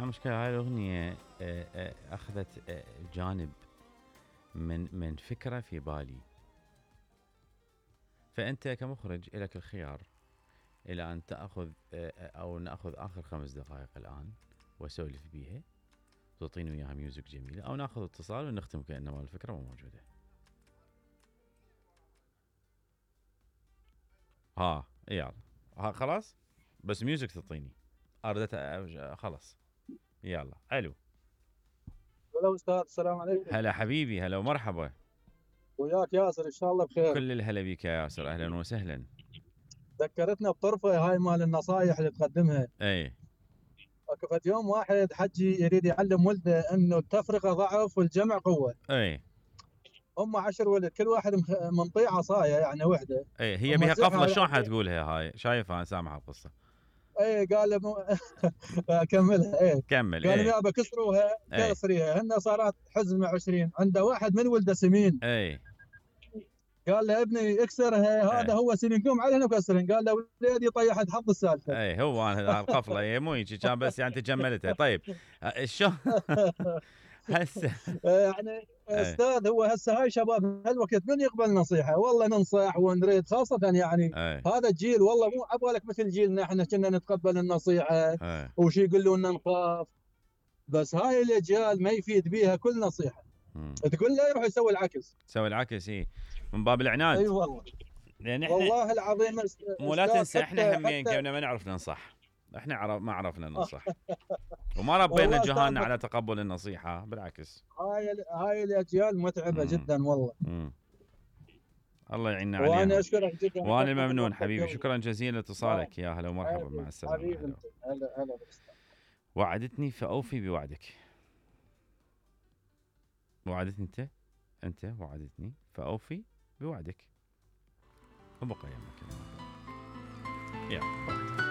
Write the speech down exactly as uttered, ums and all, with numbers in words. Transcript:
المشكلة هاي الأغنية آه، آه، أخذت آه، جانب من من فكرة في بالي. فأنت كمخرج لك الخيار إلى أن تأخذ آه، أو نأخذ آخر خمس دقائق الآن وأسولف بيها تعطيني وياها ميوزك جميلة، أو ناخذ اتصال ونختم كأنما الفكرة مو موجودة. ها يلا، ها خلاص، بس ميوزك تعطيني أردت أ- خلاص. يلا ألو. هلا استاذ، السلام عليكم. هلا حبيبي، هلا ومرحبا. وياك ياسر، ان شاء الله بخير. كل الهلا بيك يا ياسر، أهلا وسهلا. ذكرتنا بطرفه هاي مال النصائح اللي تقدمها. اي وقفت يوم واحد حجي يريد يعلم ولده انه التفرقه ضعف والجمع قوه. اي هم عشر ولد، كل واحد مخ- منطيه عصايه يعني وحده. اي هي بها موزعها قفله، على شلون البيت. حتقولها هاي؟ شايف انا سامع القصه. اي قال له مو... اكملها. اي كمل. قال لهم اي يابا كسروها اي كسريها، هن صارت حزمه عشرين. عنده واحد من ولده سمين، اي قال له ابني اكسرها، هذا اي هو سنين، قوم علينا وكسرين. قال له وليدي طيحت حظ السالفه. اي هو انا القفله هي مو هيك كان، بس يعني تجملتها. طيب أه، شلون هسه؟ يعني اي استاذ، هو هسه هاي شباب هالوقت من يقبل نصيحه؟ والله ننصح ونريد، خاصه يعني اي هذا الجيل. والله مو عبالك مثل جيلنا احنا كنا نتقبل النصيحه اي وش يقولوا لنا نخاف. بس هاي الاجيال ما يفيد بيها كل نصيحه، مم. تقول له يروح يسوي العكس. سوي العكس. اي من باب العناد. اي والله، لان احنا والله العظيم است- مو لا استاذ، تنسى حتى احنا همين حتى كنا ما نعرف ننصح. احنا عرف ما عرفنا آه، ننصح، وما ربينا والله استاذ جهالنا مت... على تقبل النصيحه، بالعكس. هاي ال- هاي الاجيال متعبه مم. جدا والله. مم. الله يعيننا وانا عليهم. اشكرك جدا، وانا اطلب من الممنون وقتك حبيبي، يومي. شكرا جزيلا لا لاتصالك. يا هلا ومرحبا، مع حبيبي السلامه. حبيبي هلا. انت، هلا هلا بالاستاذ. وعدتني فاوفي بوعدك. وعدتني انت، انت وعدتني فاوفي بوعدك. وبقى يمك. يلا.